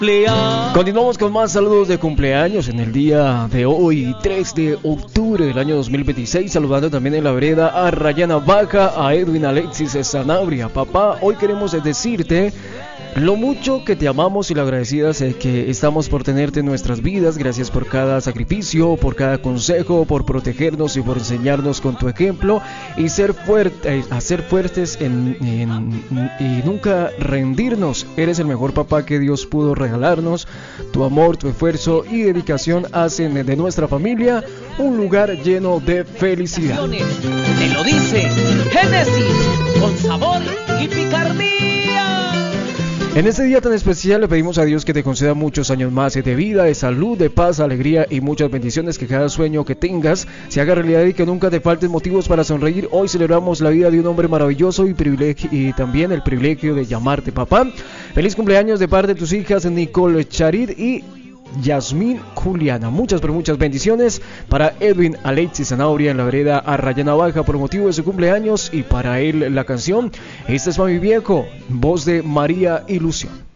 Continuamos con más saludos de cumpleaños en el día de hoy, 3 de octubre del año 2026. Saludando también en la vereda a Rayana Baja, a Edwin Alexis Sanabria. Papá, hoy queremos decirte lo mucho que te amamos y lo agradecidas que estamos por tenerte en nuestras vidas. Gracias por cada sacrificio, por cada consejo, por protegernos y por enseñarnos con tu ejemplo y ser fuertes y nunca rendirnos. Eres el mejor papá que Dios pudo regalarnos. Tu amor, tu esfuerzo y dedicación hacen de nuestra familia un lugar lleno de felicidad. Te lo dice Génesis, con sabor y picardía. En este día tan especial le pedimos a Dios que te conceda muchos años más de vida, de salud, de paz, alegría y muchas bendiciones, que cada sueño que tengas se haga realidad y que nunca te falten motivos para sonreír. Hoy celebramos la vida de un hombre maravilloso y también el privilegio de llamarte papá. Feliz cumpleaños de parte de tus hijas Nicole Charit y Yasmín Juliana. Muchas pero muchas bendiciones para Edwin Alexis Zanauria en la vereda a Rayana Baja por motivo de su cumpleaños, y para él la canción Este es para mi viejo, voz de María Ilusión.